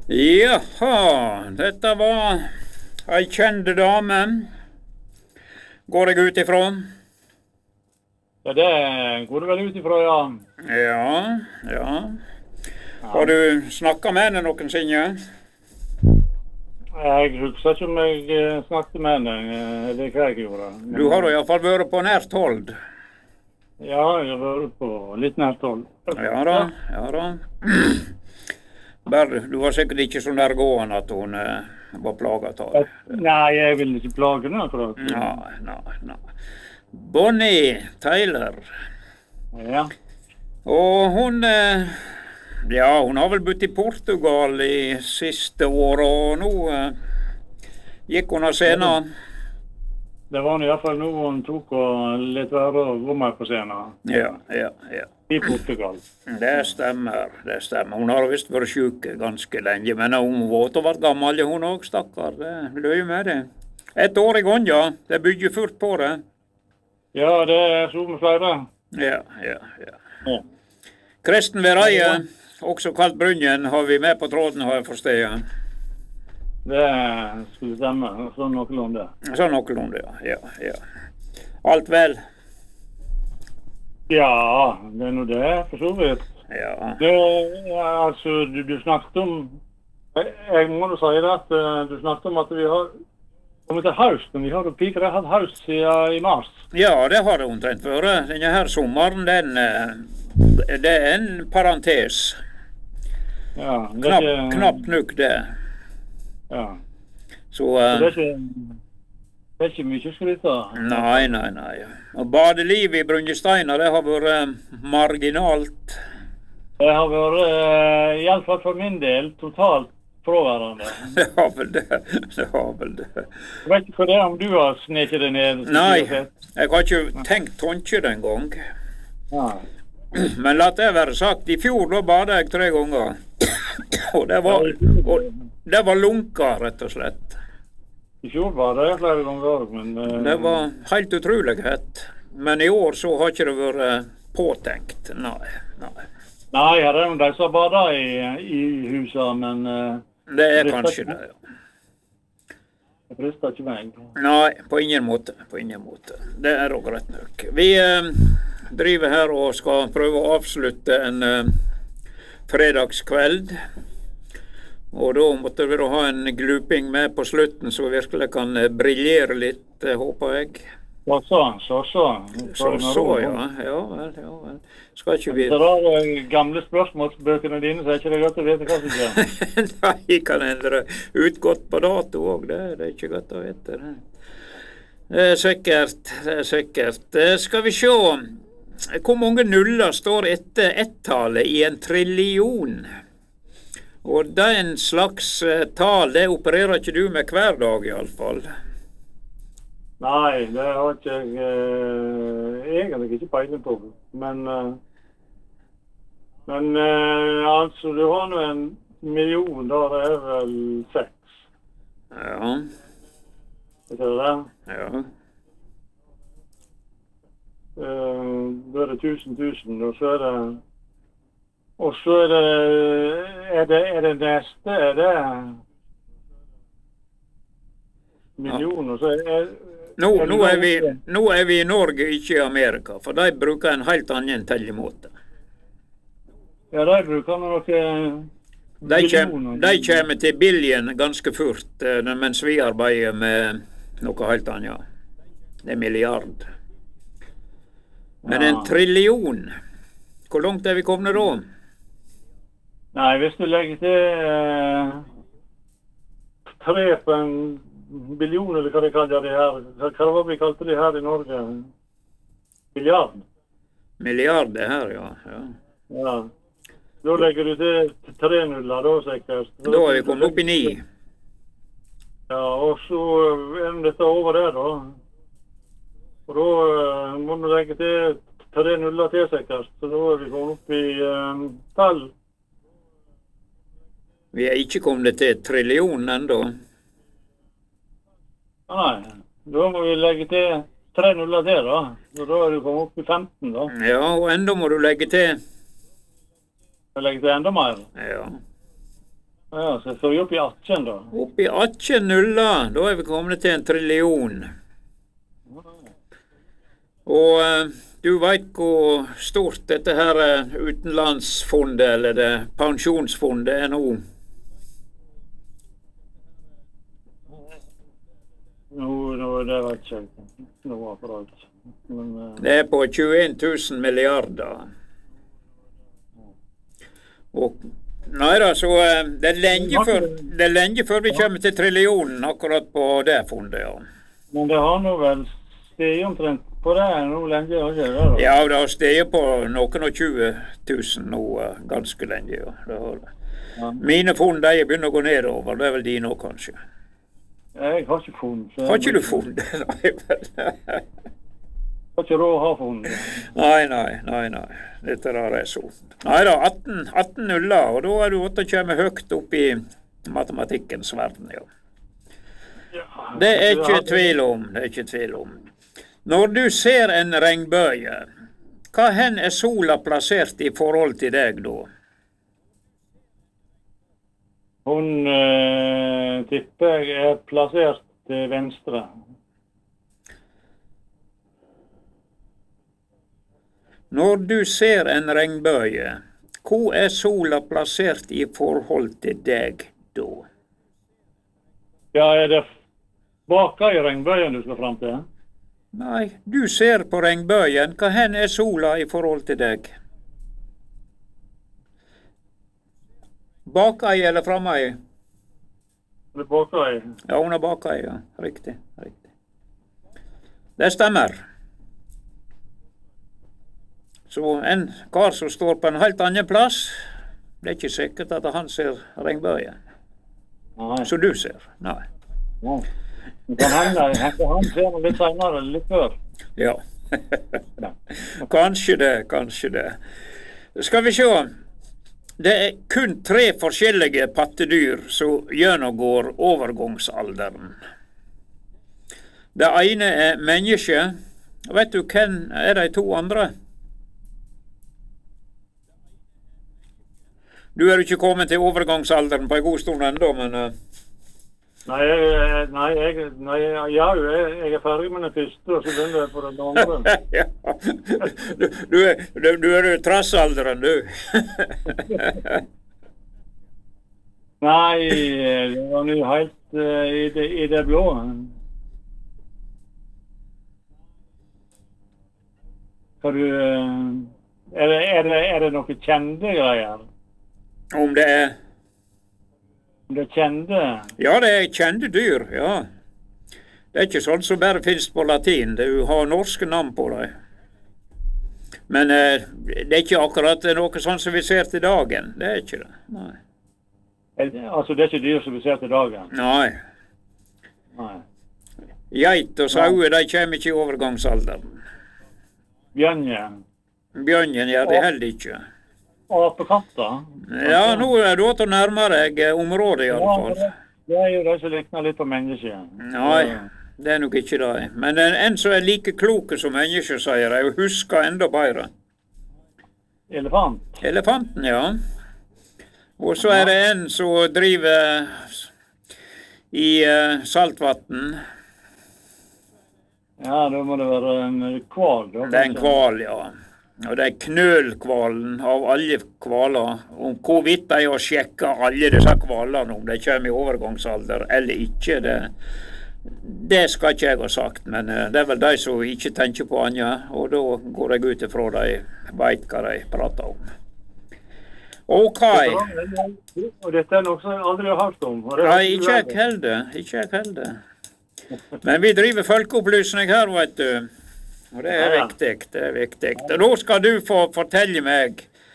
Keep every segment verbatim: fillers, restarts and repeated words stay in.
Jaha, dette var ei kjent dame. Går jeg ut ifra? Ja, det går du vel ut ifra, ja. Ja, ja. Har du snakket med henne noensinne? Jeg husker ikke om jeg eh, snakket med henne, eh, det er hva jeg gjorde. Men, Du har i hvert fall vært på nært hold. Ja, jeg har vært på litt nært hold. Ja da, ja da. Bare, du var sikkert ikke så nærgående at hun eh, var plaget av det. Nei, jeg vil ikke plage henne akkurat. Nei, nei, nei. Bonnie Tyler. Ja. Og hun, eh, ja, hun har vel bodd i Portugal i siste år, og nå eh, gikk hun av scenen. Det var i hvert fall noe hun tok og litt være og gå med på scenen. Ja, ja, ja. I Portugal. Det stemmer, det stemmer. Hun har visst vært syk ganske lenge, men hun var til å være gammel, hun også, stakkar. Det løy med det. Et år i gang, ja. Det bygger fort på det. Ja, det er så med flere. Ja, ja, ja. Ja. Kristen Vereie, også kalt Brynjen, har vi med på tråden, har jeg forstått. Det skulle stemme, sånn noenlunde. Sånn noenlunde, ja. ja, ja. Alt vel? Ja, det er nå det, for så vidt. Ja. Det, ja, altså, du, du snakket om, jeg, jeg må jo si det at uh, du snakket om at vi har kommet til høsten. Vi har jo piker hatt høst siden i mars. Ja, det har det omtrent vært. Denne her sommeren, den, eh, det er en parentes. Ja, det er Knapp, ikke, knapt nok det. Ja. Så, Så eh, det er ikke, det er ikke mye skryt av. nei, nei, nei. Og badelivet i Brynjesteina, det har vært eh, marginalt. Det har vært, uh, i alle fall for min del, totalt fraværende. Det har vel det. Det har vel det. Jeg vet ikke for det om du har sneket det ned. Nei, jeg har ikke tenkt tonke den gang. Nei. Men la det være sagt, i fjor da badet jeg tre ganger. Og det var, og det var lunka, rett og slett. I fjor var det flere ganger, men... Uh, Det var helt utrolig hett. Men i år så har ikke det vært eh, påtenkt. Nei, nei. Nei, her er det de som bader i, i huset, men... Uh, Det er kanskje det, ja. Det frister ikke meg. Nei, på ingen måte. På ingen måte. Det er også rett nok. Vi eh, driver her og skal prøve å avslutte en eh, fredagskveld. Og da måtte vi da ha en gluping med på slutten, så virkelig kan eh, briljere litt, eh, håper jeg. Så så, så så. Så så, ja. Ja vel, ja vel. Skal ikke vi... Så da er det gamle spørsmålsbøkene dine, så er ikke det godt å vite hva som skjer. Nei, kan endre utgått på dato også, det, det er ikke godt å vite. Det, det er sikkert, det er sikkert. Eh, Skal vi se, hvor mange nuller står etter ett-tallet i en trillion? Og den slags eh, tal, det opererer ikke du med hver dag i alle fall. Nei, det har ikke jeg uh, egentlig ikke peiling på. Men, uh, men uh, altså, du har nå en million, da det er vel seks. Ja, Vet du det? ja. Uh, da er det tusen, tusen, og så er det... Og så er det... Er det, er det neste, er det... Million, og så er det... Nå, nå, er vi, nå er vi i Norge, ikke i Amerika, for de bruker en helt annen tellemåte. Ja, de bruker noe... De kommer, de kommer til billion ganske fort, eh, mens vi arbeider med noe helt annet. Det er milliard. Men en Ja. trillion, hvor langt er vi kommet da? Nei, hvis du legger til eh, tre på en billion, eller hva de kaller det her, hva var vi kalte det her i Norge? Milliard. Milliard det her, ja. ja. Ja. Da legger du til tre nuller, da sikkert. Da er vi kommet opp i ni. Ja, og så er dette over der, da. Og da eh, må du legge til tre nuller til sikkert, så da er vi kommet opp i eh, tall. Vi er ikke kommet til trillionen enda. Nei, da må vi legge til tre nuller til, da. Og da er du kommet opp i femten, da. Ja, og enda må du legge til. Jeg legger til enda mer. Ja. Ja, så får vi opp i atten da. Opp i atten nuller, da er vi kommet til en trillion. Og eh, du vet hvor stort dette her eh, utenlandsfondet, eller det pensjonsfondet er nå? Nå, nå det vet jeg ikke. Nå akkurat. Men, eh, Det er på tjueen tusen milliarder. Og nei da, så eh, det er lenge før, det er lenge før vi kommer til trillionen akkurat på det fondet, ja. Men det har nå vel steget omtrent på det nå lenge, har ikke det da? Ja, det har steget på noen og tjue tusen nå uh, ganske lenge, ja. Det har det. Ja. Mine fond, de begynner å gå nedover, det er vel de nå kanskje. Jeg har ikke fond. Har ikke du fond? Nei, vel. Jeg har ikke råd å ha fond. Nei, nei, nei, nei. Dette der er så. Nei da, atten, atten nuller, og da er du åtte kommer høyt opp i matematikkens verden, ja. Ja. Det er ikke tvil om, det er ikke tvil om. Når du ser en regnbøye, hva hen er sola plassert i forhold til deg da? Hun eh, tipper jeg er plassert til venstre. Når du ser en regnbøye, hvor er sola plassert i forhold til deg da? Ja, er det baka i regnbøyen du skal frem til? Nei, du ser på regnbøyen, hva hen er sola i forhold til deg? Baka i eller framme i? Det er baka i. Ja, hun er baka i, ja. Riktig, riktig. Det stemmer. Så en kar som står på en helt annen plass, det er ikke sikkert at han ser regnbøyen. Nei. Så du ser, nei. Nei. Det kan hende, han ser den litt senere, litt før. Ja. Kanskje det, kanskje det. Skal vi se. Det er kun tre forskjellige pattedyr som gjennomgår overgangsalderen. Det ene er menneske. Vet du hvem er de to andre? Du er jo ikke kommet til overgangsalderen på en god stund ennå, men uh... Nei, jeg, nei, jeg, nei, ja, jeg, jeg er ferdig med den første, og så begynner jeg på den andre. Ja, du, du, er, du, du er jo trassalderen, du. Nei, det var nå helt uh, i, det, i det blå. Har du, uh, er, det, er, det, er det noe kjente greier? Om det er... Om det er kjente? Ja, det er kjente dyr, ja. Det er ikke sånn som bare finnes på latin. Du har norske navn på dem. Men eh, det er ikke akkurat noe sånn som vi ser til dagen. Det er ikke det. Nei. Er det, altså, det er ikke dyr som vi ser til dagen? Nei. Nei. Geit og sauer, de kommer ikke i overgangsalderen. Bjørnje? Bjørnjen gjør det heller ikke. Apekatter? Ja, nå er du til å nærme deg området i alle fall. Ja, det er jo det som likner litt på mennesker. Nei, det er nok ikke det. Men det er en som er like kloke som mennesker, sier jeg, og husker enda bedre. Elefant? Elefanten, ja. Og så er det en som driver i uh, saltvann. Ja, da må det være en kval. Da, det er en kval, ja. Og det er knølkvalen av alle kvaler. Om hvorvidt de har sjekket alle disse kvalene, om de kommer i overgangsalder eller ikke, det, det skal ikke jeg ha sagt. Men uh, det er vel de som ikke tenker på annet, og da går jeg ut ifra de vet hva de prater om. Ok. Og dette er noe som jeg aldri har hørt om. Nei, ikke jeg heller. Ikke jeg heller. Men vi driver folkeopplysning her, vet du. Og det er ja, ja. viktig, det er viktig. Og nå skal du få fortelle meg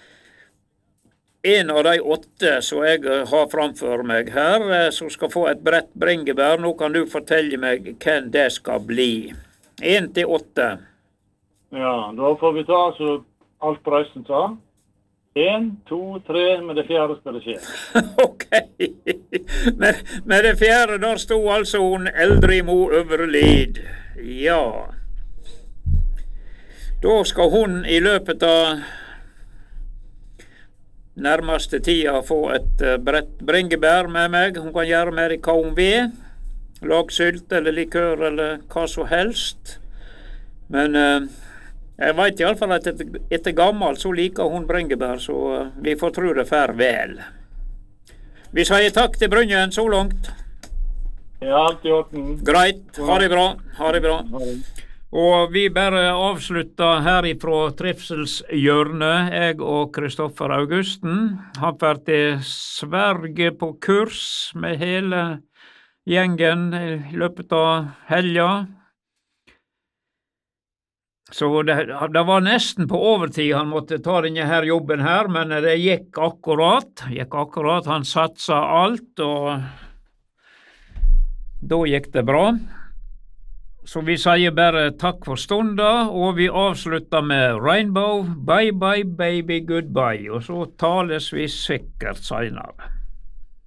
en av de åtte som jeg har framfor meg her, som skal få et brett bringebær. Nå kan du fortelle meg hvem det skal bli. En til åtte. Ja, da får vi ta så alt Prøysen sa. En, to, tre, med det fjerde skal det skje. Ok. Med, med det fjerde, der stod altså hun Eldrimo Øverlid. Ja. Da skal hun i løpet av nærmeste tida få et uh, brett bringebær med meg. Hun kan gjøre mer i hva hun vil. Lag sylt eller likør eller hva som helst. Men uh, jeg vet i alle fall at etter, etter gammel så liker hun bringebær, så uh, vi får tro det fer vel. Vi sier takk til Brynjen så langt. Ja, alt i orden. Greit. Ha det bra. Ha det bra. Ha det. Og vi bare avslutter her ifra Trivselshjørnet, jeg og Kristoffer Augusten. Han får til Sverige på kurs med hele gjengen i løpet av helga. Så det, det var nesten på overtid han måtte ta denne her jobben her, men det gikk akkurat. Gikk akkurat. Han satsa alt, og da gikk det bra. Så vi sier bare takk for stunda, og vi avslutter med Rainbow, bye bye baby, goodbye, og så tales vi sikkert senere.